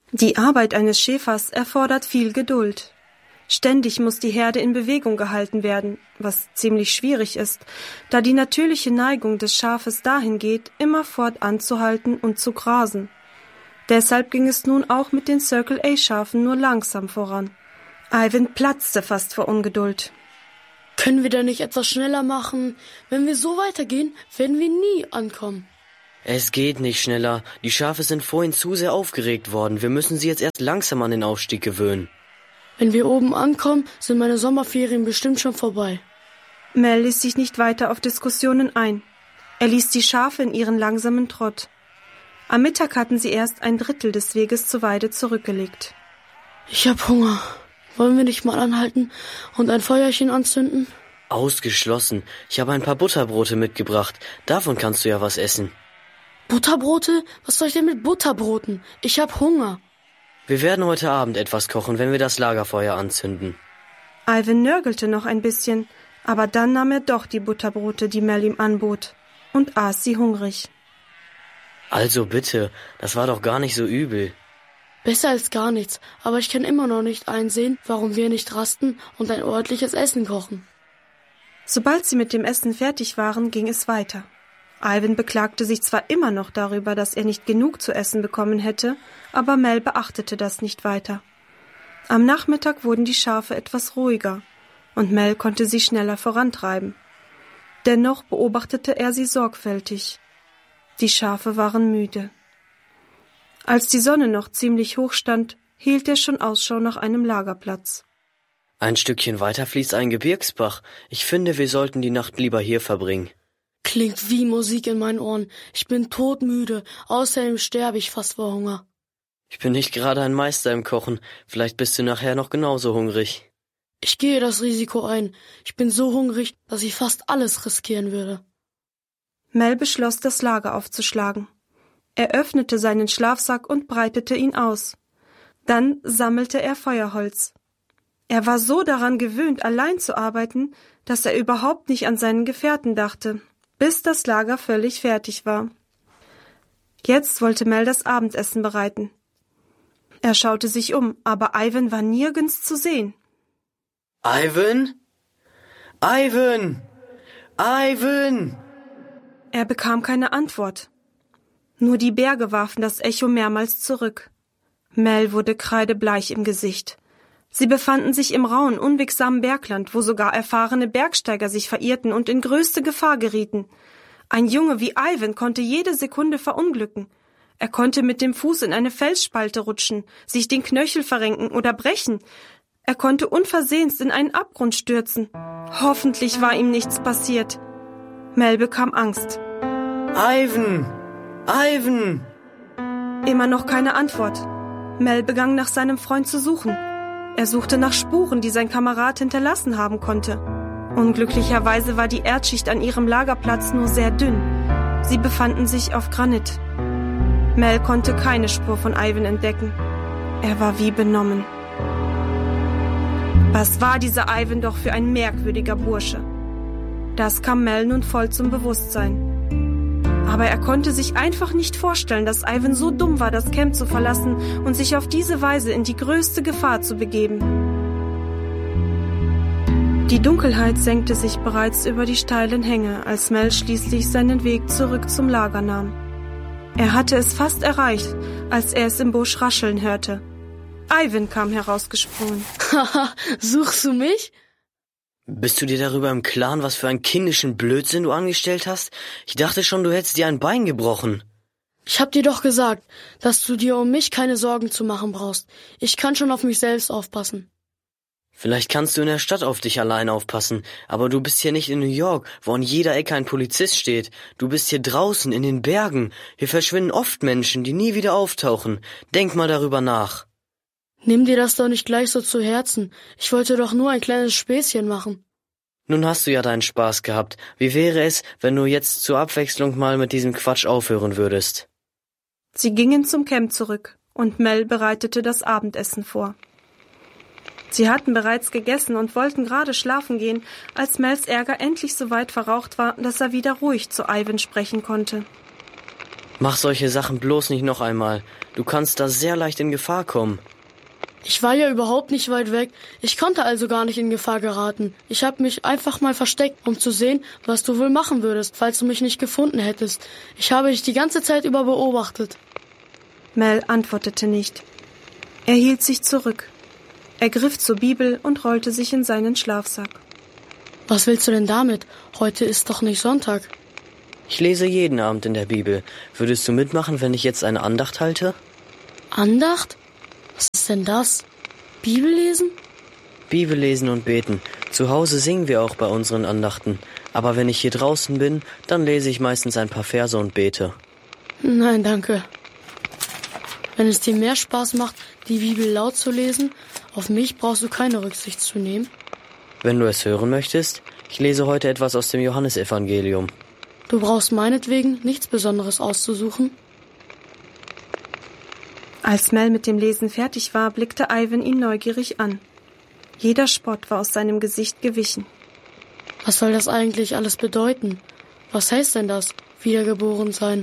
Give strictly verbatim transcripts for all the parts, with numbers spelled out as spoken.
Die Arbeit eines Schäfers erfordert viel Geduld. Ständig muss die Herde in Bewegung gehalten werden, was ziemlich schwierig ist, da die natürliche Neigung des Schafes dahin geht, immerfort anzuhalten und zu grasen. Deshalb ging es nun auch mit den Circle-A-Schafen nur langsam voran. Ivan platzte fast vor Ungeduld. Können wir denn nicht etwas schneller machen? Wenn wir so weitergehen, werden wir nie ankommen. Es geht nicht schneller. Die Schafe sind vorhin zu sehr aufgeregt worden. Wir müssen sie jetzt erst langsam an den Aufstieg gewöhnen. Wenn wir oben ankommen, sind meine Sommerferien bestimmt schon vorbei. Mel ließ sich nicht weiter auf Diskussionen ein. Er ließ die Schafe in ihren langsamen Trott. Am Mittag hatten sie erst ein Drittel des Weges zur Weide zurückgelegt. Ich hab Hunger. Wollen wir nicht mal anhalten und ein Feuerchen anzünden? Ausgeschlossen. Ich habe ein paar Butterbrote mitgebracht. Davon kannst du ja was essen. Butterbrote? Was soll ich denn mit Butterbroten? Ich hab Hunger. Wir werden heute Abend etwas kochen, wenn wir das Lagerfeuer anzünden. Ivan nörgelte noch ein bisschen, aber dann nahm er doch die Butterbrote, die Mel ihm anbot, und aß sie hungrig. Also bitte, das war doch gar nicht so übel. Besser als gar nichts, aber ich kann immer noch nicht einsehen, warum wir nicht rasten und ein ordentliches Essen kochen. Sobald sie mit dem Essen fertig waren, ging es weiter. Ivan beklagte sich zwar immer noch darüber, dass er nicht genug zu essen bekommen hätte, aber Mel beachtete das nicht weiter. Am Nachmittag wurden die Schafe etwas ruhiger, und Mel konnte sie schneller vorantreiben. Dennoch beobachtete er sie sorgfältig. Die Schafe waren müde. Als die Sonne noch ziemlich hoch stand, hielt er schon Ausschau nach einem Lagerplatz. Ein Stückchen weiter fließt ein Gebirgsbach. Ich finde, wir sollten die Nacht lieber hier verbringen. Klingt wie Musik in meinen Ohren. Ich bin todmüde. Außerdem sterbe ich fast vor Hunger. Ich bin nicht gerade ein Meister im Kochen. Vielleicht bist du nachher noch genauso hungrig. Ich gehe das Risiko ein. Ich bin so hungrig, dass ich fast alles riskieren würde. Mel beschloss, das Lager aufzuschlagen. Er öffnete seinen Schlafsack und breitete ihn aus. Dann sammelte er Feuerholz. Er war so daran gewöhnt, allein zu arbeiten, dass er überhaupt nicht an seinen Gefährten dachte, bis das Lager völlig fertig war. Jetzt wollte Mel das Abendessen bereiten. Er schaute sich um, aber Ivan war nirgends zu sehen. Ivan? Ivan! Ivan! Er bekam keine Antwort. Nur die Berge warfen das Echo mehrmals zurück. Mel wurde kreidebleich im Gesicht. Sie befanden sich im rauen, unwegsamen Bergland, wo sogar erfahrene Bergsteiger sich verirrten und in größte Gefahr gerieten. Ein Junge wie Ivan konnte jede Sekunde verunglücken. Er konnte mit dem Fuß in eine Felsspalte rutschen, sich den Knöchel verrenken oder brechen. Er konnte unversehens in einen Abgrund stürzen. Hoffentlich war ihm nichts passiert. Mel bekam Angst. Ivan! Ivan! Immer noch keine Antwort. Mel begann nach seinem Freund zu suchen. Er suchte nach Spuren, die sein Kamerad hinterlassen haben konnte. Unglücklicherweise war die Erdschicht an ihrem Lagerplatz nur sehr dünn. Sie befanden sich auf Granit. Mel konnte keine Spur von Ivan entdecken. Er war wie benommen. Was war dieser Ivan doch für ein merkwürdiger Bursche? Das kam Mel nun voll zum Bewusstsein. Aber er konnte sich einfach nicht vorstellen, dass Ivan so dumm war, das Camp zu verlassen und sich auf diese Weise in die größte Gefahr zu begeben. Die Dunkelheit senkte sich bereits über die steilen Hänge, als Mel schließlich seinen Weg zurück zum Lager nahm. Er hatte es fast erreicht, als er es im Busch rascheln hörte. Ivan kam herausgesprungen. Haha, suchst du mich? Bist du dir darüber im Klaren, was für einen kindischen Blödsinn du angestellt hast? Ich dachte schon, du hättest dir ein Bein gebrochen. Ich hab dir doch gesagt, dass du dir um mich keine Sorgen zu machen brauchst. Ich kann schon auf mich selbst aufpassen. Vielleicht kannst du in der Stadt auf dich allein aufpassen, aber du bist hier nicht in New York, wo an jeder Ecke ein Polizist steht. Du bist hier draußen, in den Bergen. Hier verschwinden oft Menschen, die nie wieder auftauchen. Denk mal darüber nach. Nimm dir das doch nicht gleich so zu Herzen. Ich wollte doch nur ein kleines Späßchen machen. Nun hast du ja deinen Spaß gehabt. Wie wäre es, wenn du jetzt zur Abwechslung mal mit diesem Quatsch aufhören würdest? Sie gingen zum Camp zurück, und Mel bereitete das Abendessen vor. Sie hatten bereits gegessen und wollten gerade schlafen gehen, als Mels Ärger endlich so weit verraucht war, dass er wieder ruhig zu Ivan sprechen konnte. Mach solche Sachen bloß nicht noch einmal. Du kannst da sehr leicht in Gefahr kommen. Ich war ja überhaupt nicht weit weg. Ich konnte also gar nicht in Gefahr geraten. Ich habe mich einfach mal versteckt, um zu sehen, was du wohl machen würdest, falls du mich nicht gefunden hättest. Ich habe dich die ganze Zeit über beobachtet. Mel antwortete nicht. Er hielt sich zurück. Er griff zur Bibel und rollte sich in seinen Schlafsack. Was willst du denn damit? Heute ist doch nicht Sonntag. Ich lese jeden Abend in der Bibel. Würdest du mitmachen, wenn ich jetzt eine Andacht halte? Andacht? Was ist denn das? Bibel lesen? Bibel lesen und beten. Zu Hause singen wir auch bei unseren Andachten. Aber wenn ich hier draußen bin, dann lese ich meistens ein paar Verse und bete. Nein, danke. Wenn es dir mehr Spaß macht, die Bibel laut zu lesen, auf mich brauchst du keine Rücksicht zu nehmen. Wenn du es hören möchtest, ich lese heute etwas aus dem Johannesevangelium. Du brauchst meinetwegen nichts Besonderes auszusuchen. Als Mel mit dem Lesen fertig war, blickte Ivan ihn neugierig an. Jeder Spott war aus seinem Gesicht gewichen. Was soll das eigentlich alles bedeuten? Was heißt denn das, wiedergeboren sein?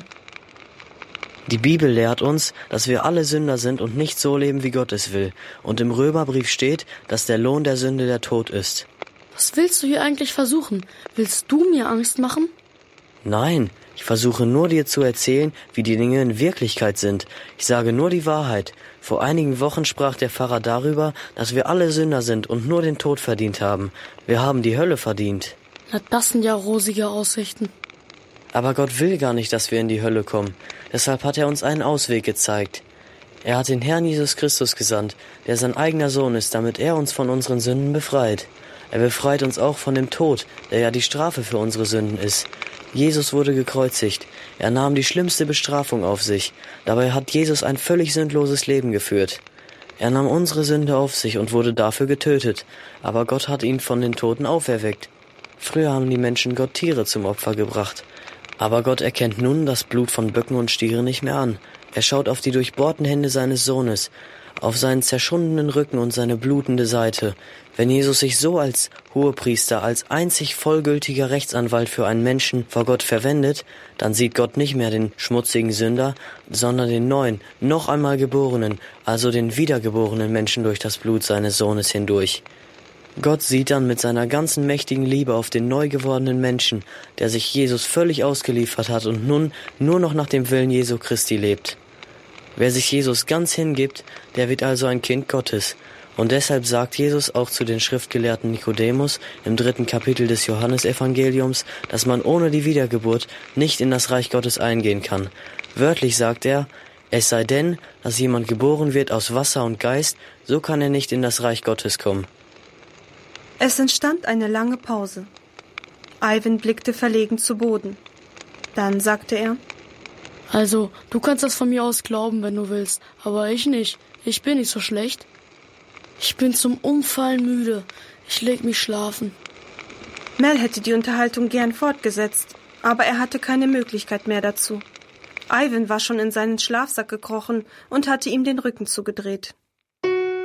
Die Bibel lehrt uns, dass wir alle Sünder sind und nicht so leben, wie Gott es will. Und im Römerbrief steht, dass der Lohn der Sünde der Tod ist. Was willst du hier eigentlich versuchen? Willst du mir Angst machen? Nein, ich versuche nur dir zu erzählen, wie die Dinge in Wirklichkeit sind. Ich sage nur die Wahrheit. Vor einigen Wochen sprach der Pfarrer darüber, dass wir alle Sünder sind und nur den Tod verdient haben. Wir haben die Hölle verdient. Na, das sind ja rosige Aussichten. Aber Gott will gar nicht, dass wir in die Hölle kommen. Deshalb hat er uns einen Ausweg gezeigt. Er hat den Herrn Jesus Christus gesandt, der sein eigener Sohn ist, damit er uns von unseren Sünden befreit. Er befreit uns auch von dem Tod, der ja die Strafe für unsere Sünden ist. Jesus wurde gekreuzigt. Er nahm die schlimmste Bestrafung auf sich. Dabei hat Jesus ein völlig sündloses Leben geführt. Er nahm unsere Sünde auf sich und wurde dafür getötet. Aber Gott hat ihn von den Toten auferweckt. Früher haben die Menschen Gott Tiere zum Opfer gebracht. Aber Gott erkennt nun das Blut von Böcken und Stieren nicht mehr an. Er schaut auf die durchbohrten Hände seines Sohnes, auf seinen zerschundenen Rücken und seine blutende Seite. Wenn Jesus sich so als Hohepriester, als einzig vollgültiger Rechtsanwalt für einen Menschen vor Gott verwendet, dann sieht Gott nicht mehr den schmutzigen Sünder, sondern den neuen, noch einmal geborenen, also den wiedergeborenen Menschen durch das Blut seines Sohnes hindurch. Gott sieht dann mit seiner ganzen mächtigen Liebe auf den neu gewordenen Menschen, der sich Jesus völlig ausgeliefert hat und nun nur noch nach dem Willen Jesu Christi lebt. Wer sich Jesus ganz hingibt, der wird also ein Kind Gottes. Und deshalb sagt Jesus auch zu den Schriftgelehrten Nikodemus im dritten Kapitel des Johannesevangeliums, dass man ohne die Wiedergeburt nicht in das Reich Gottes eingehen kann. Wörtlich sagt er, es sei denn, dass jemand geboren wird aus Wasser und Geist, so kann er nicht in das Reich Gottes kommen. Es entstand eine lange Pause. Ivan blickte verlegen zu Boden. Dann sagte er: Also, du kannst das von mir aus glauben, wenn du willst, aber ich nicht. Ich bin nicht so schlecht. Ich bin zum Umfallen müde. Ich leg mich schlafen. Mel hätte die Unterhaltung gern fortgesetzt, aber er hatte keine Möglichkeit mehr dazu. Ivan war schon in seinen Schlafsack gekrochen und hatte ihm den Rücken zugedreht.